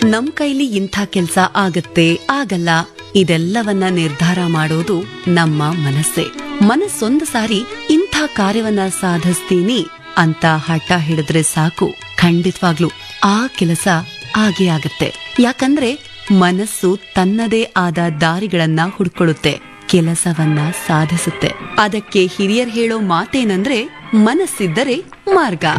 ನಮ್ ಕೈಲಿ ಇಂಥ ಕೆಲ್ಸ ಆಗತ್ತೆ ಆಗಲ್ಲ ಇದೆಲ್ಲವನ್ನ ನಿರ್ಧಾರ ಮಾಡೋದು ನಮ್ಮ ಮನಸ್ಸೇ. ಮನಸ್ಸೊಂದು ಸಾರಿ ಇಂಥ ಕಾರ್ಯವನ್ನ ಸಾಧಿಸ್ತೀನಿ ಅಂತ ಹಠ ಹಿಡಿದ್ರೆ ಸಾಕು, ಖಂಡಿತವಾಗ್ಲು ಆ ಕೆಲಸ ಆಗೇ ಆಗತ್ತೆ. ಯಾಕಂದ್ರೆ ಮನಸ್ಸು ತನ್ನದೇ ಆದ ದಾರಿಗಳನ್ನ ಹುಡ್ಕೊಳ್ಳುತ್ತೆ, ಕೆಲಸವನ್ನ ಸಾಧಿಸುತ್ತೆ. ಅದಕ್ಕೆ ಹಿರಿಯರ್ ಹೇಳೋ ಮಾತೇನಂದ್ರೆ, ಮನಸ್ಸಿದ್ದರೆ ಮಾರ್ಗ.